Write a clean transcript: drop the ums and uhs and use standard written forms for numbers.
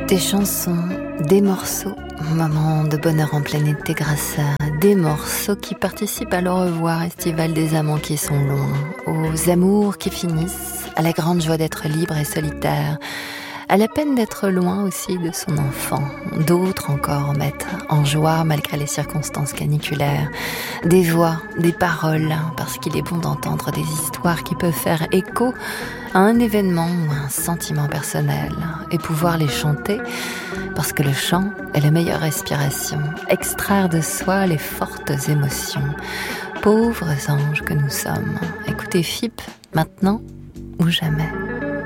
Des chansons, des morceaux, moments de bonheur en plein été grâce à des morceaux qui participent à l'au revoir estival des amants qui sont loin, aux amours qui finissent, à la grande joie d'être libre et solitaire, à la peine d'être loin aussi de son enfant. D'autres encore mettent en joie malgré les circonstances caniculaires. Des voix, des paroles, parce qu'il est bon d'entendre des histoires qui peuvent faire écho à un événement ou un sentiment personnel et pouvoir les chanter parce que le chant est la meilleure respiration, extraire de soi les fortes émotions. Pauvres anges que nous sommes, écoutez FIP maintenant ou jamais.